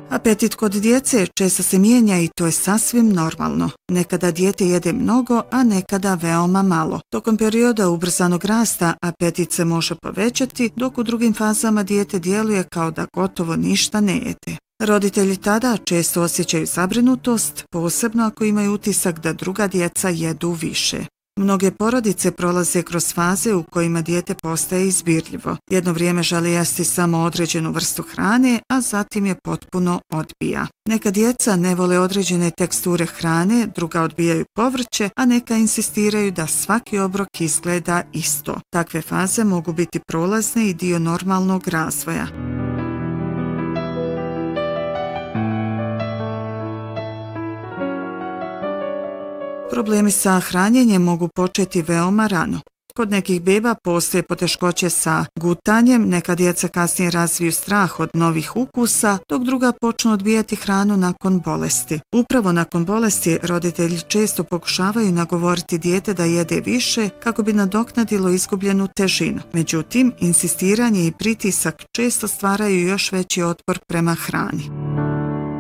Apetit kod djece često se mijenja i to je sasvim normalno. Nekada dijete jede mnogo, a nekada veoma malo. Tokom perioda ubrzanog rasta apetit se može povećati, dok u drugim fazama dijete djeluje kao da gotovo ništa ne jede. Roditelji tada često osjećaju zabrinutost, posebno ako imaju utisak da druga djeca jedu više. Mnoge porodice prolaze kroz faze u kojima dijete postaje izbirljivo. Jedno vrijeme želi jesti samo određenu vrstu hrane, a zatim je potpuno odbija. Neka djeca ne vole određene teksture hrane, druga odbijaju povrće, a neka insistiraju da svaki obrok izgleda isto. Takve faze mogu biti prolazne i dio normalnog razvoja. Problemi sa hranjenjem mogu početi veoma rano. Kod nekih beba postoje poteškoće sa gutanjem, neka djeca kasnije razviju strah od novih ukusa, dok druga počnu odbijati hranu nakon bolesti. Upravo nakon bolesti roditelji često pokušavaju nagovoriti dijete da jede više kako bi nadoknadilo izgubljenu težinu. Međutim, insistiranje i pritisak često stvaraju još veći otpor prema hrani.